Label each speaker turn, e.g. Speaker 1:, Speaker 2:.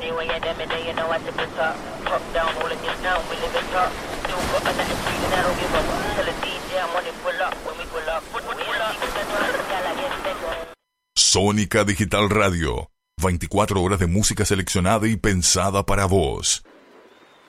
Speaker 1: anyway, and them and they, you know I tip the top. Top down, all in this now, we live in top. Still got a night street and I don't give up. Tell the DJ I'm on it, pull up. When we pull up,
Speaker 2: Sónica Digital Radio. 24 horas de música seleccionada y pensada para vos.